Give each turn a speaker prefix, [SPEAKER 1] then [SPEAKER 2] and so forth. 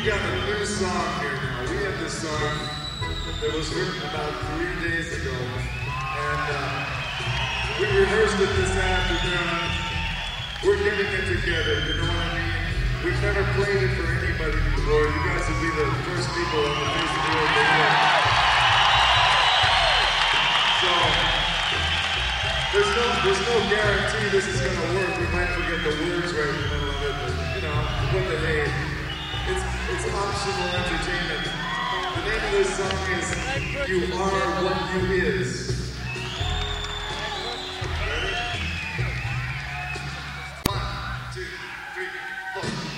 [SPEAKER 1] got a new song here now. We have this song that was written about 3 days ago. And we rehearsed it this afternoon. We're getting it together, you know what I mean? We've never played it for anybody before. You guys will be the first people on the face of the earth to hear it. So, there's no guarantee this is going to work. We might forget the words right in the middle of it, but, you know, what the hey. It's optional entertainment. The name of this song is You Are What You Is.